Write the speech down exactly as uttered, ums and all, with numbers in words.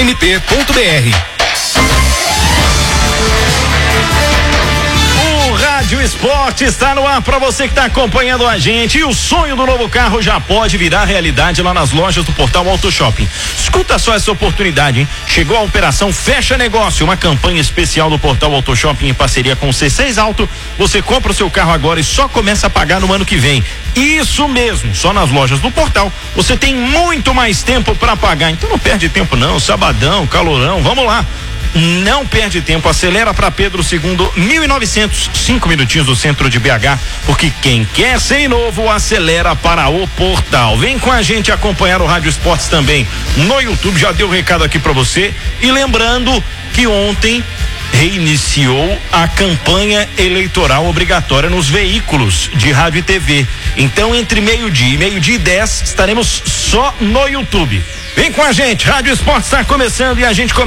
m p ponto b r. Rádio Esporte está no ar para você que está acompanhando a gente, e o sonho do novo carro já pode virar realidade lá nas lojas do Portal Auto Shopping. Escuta só essa oportunidade, hein? Chegou a operação Fecha Negócio, uma campanha especial do Portal Auto Shopping em parceria com o C seis Auto. Você compra o seu carro agora e só começa a pagar no ano que vem. Isso mesmo, só nas lojas do Portal você tem muito mais tempo para pagar, então não perde tempo não, sabadão, calorão, vamos lá. Não perde tempo, acelera para Pedro segundo, mil e novecentos, cinco minutinhos do centro de B H, porque quem quer ser novo acelera para o Portal. Vem com a gente acompanhar o Rádio Esportes também no YouTube, já deu o recado aqui para você, e lembrando que ontem reiniciou a campanha eleitoral obrigatória nos veículos de rádio e T V. Então, entre meio-dia e meio-dia e dez, estaremos só no YouTube. Vem com a gente, Rádio Esportes está começando e a gente começa